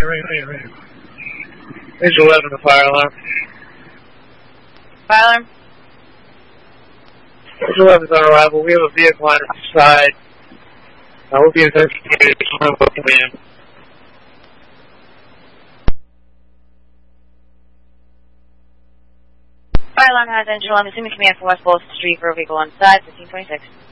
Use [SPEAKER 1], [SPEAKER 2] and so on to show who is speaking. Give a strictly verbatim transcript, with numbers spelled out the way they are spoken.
[SPEAKER 1] ring, ring, ring. Page eleven, the fire alarm.
[SPEAKER 2] Fire alarm?
[SPEAKER 1] Page eleven is on arrival. We have a vehicle on its side. I will be investigated. Command.
[SPEAKER 2] Fire alarm has engine. I'm assuming command from West Bolton Street for a vehicle on side, fifteen twenty-six.